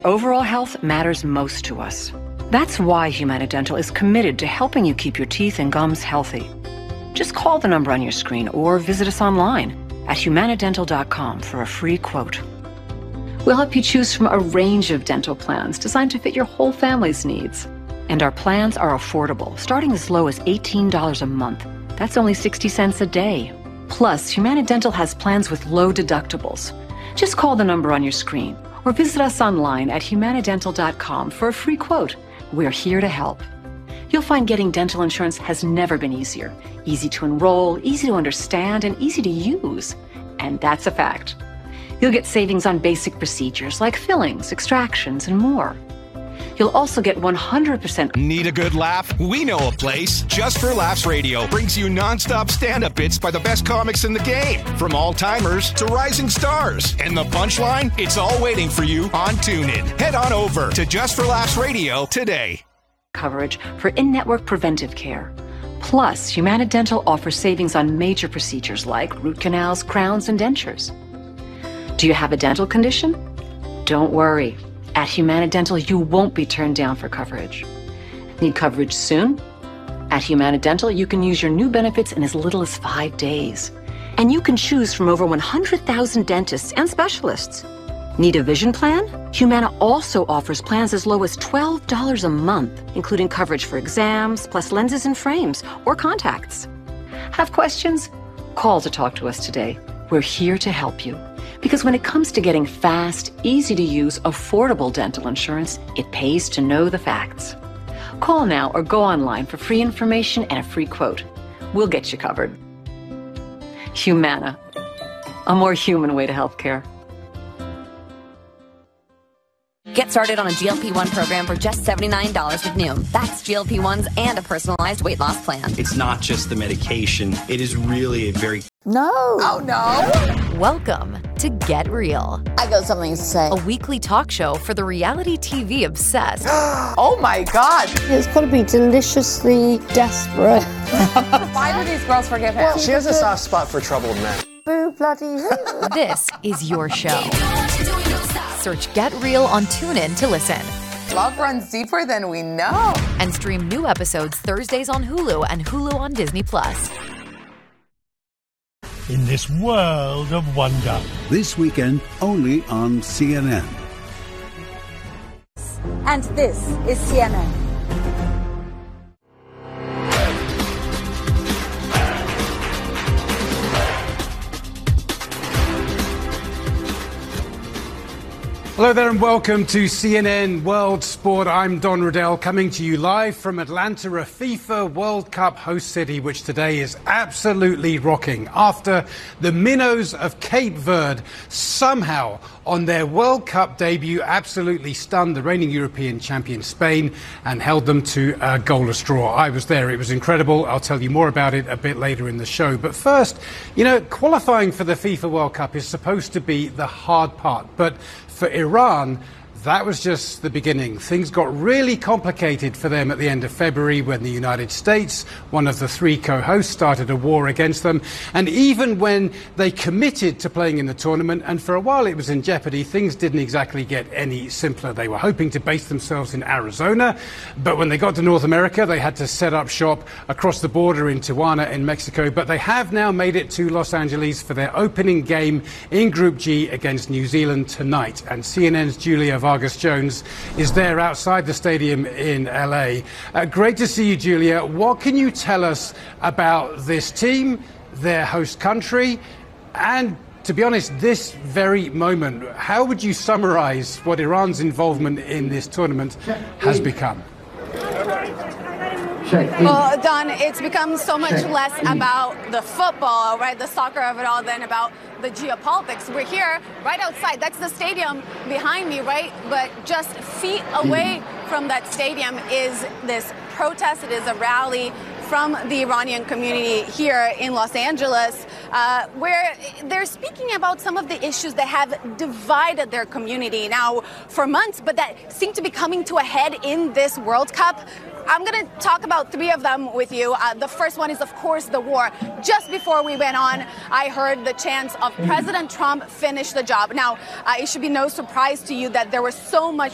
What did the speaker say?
Overall health matters most to us. That's why Humana Dental is committed to helping you keep your teeth and gums healthy. Just call the number on your screen or visit us online at humanadental.com for a free quote. We'll help you choose from a range of dental plans designed to fit your whole family's needs. And our plans are affordable, starting as low as $18 a month. That's only 60 cents a day. Plus, Humana Dental has plans with low deductibles. Just call the number on your screen or visit us online at humanadental.com for a free quote. We're here to help. You'll find getting dental insurance has never been easier. Easy to enroll, easy to understand, and easy to use. And that's a fact. You'll get savings on basic procedures like fillings, extractions, and more. You'll also get 100%. Need a good laugh? We know a place. Just for Laughs Radio brings you nonstop stand-up bits by the best comics in the game, from all-timers to rising stars. And the punchline? It's all waiting for you on TuneIn. Head on over to Just for Laughs Radio today. Coverage for in-network preventive care. Plus, Humana Dental offers savings on major procedures like root canals, crowns, and dentures. Do you have a dental condition? Don't worry. At Humana Dental, you won't be turned down for coverage. Need coverage soon? At Humana Dental, you can use your new benefits in as little as 5 days. And you can choose from over 100,000 dentists and specialists. Need a vision plan? Humana also offers plans as low as $12 a month, including coverage for exams, plus lenses and frames, or contacts. Have questions? Call to talk to us today. We're here to help you. Because when it comes to getting fast, easy-to-use, affordable dental insurance, it pays to know the facts. Call now or go online for free information and a free quote. We'll get you covered. Humana, a more human way to healthcare. Get started on a GLP-1 program for just $79 with Noom. That's GLP-1s and a personalized weight loss plan. It's not just the medication. It is really a very... No. Oh, no. Welcome to Get Real. I got something to say. A weekly talk show for the reality TV obsessed. Oh, my God. It's got to be deliciously desperate. Why do these girls forgive him? Well, she has a soft spot for troubled men. Boo bloody who. This is your show. Search Get Real on TuneIn to listen. Love runs deeper than we know. And stream new episodes Thursdays on Hulu and Hulu on Disney+. In this world of wonder. This weekend, only on CNN. And this is CNN. Hello there and welcome to CNN World Sport. I'm Don Riddell coming to you live from Atlanta, a FIFA World Cup host city, which today is absolutely rocking after the Minnows of Cape Verde somehow on their World Cup debut absolutely stunned the reigning European champion Spain and held them to a goalless draw. I was there. It was incredible. I'll tell you more about it a bit later in the show. But first, you know, qualifying for the FIFA World Cup is supposed to be the hard part. But for Iran, that was just the beginning. Things got really complicated for them at the end of February when the United States, one of the three co-hosts, started a war against them. And even when they committed to playing in the tournament, and for a while it was in jeopardy, things didn't exactly get any simpler. They were hoping to base themselves in Arizona, but when they got to North America, they had to set up shop across the border in Tijuana in Mexico. But they have now made it to Los Angeles for their opening game in Group G against New Zealand tonight. And CNN's Julia Vargas Jones is there outside the stadium in LA. Great to see you, Julia. What can you tell us about this team, their host country, and, to be honest, this very moment? How would you summarize what Iran's involvement in this tournament has become? Well, Don, it's become so much less about the football, right, the soccer of it all, than about the geopolitics. We're here right outside. That's the stadium behind me, right? But just feet away from that stadium is this protest. It is a rally from the Iranian community here in Los Angeles, where they're speaking about some of the issues that have divided their community now for months, but that seem to be coming to a head in this World Cup. I'm going to talk about three of them with you. The first one is, of course, the war. Just before we went on, I heard the chants of President Trump finish the job. Now, it should be no surprise to you that there was so much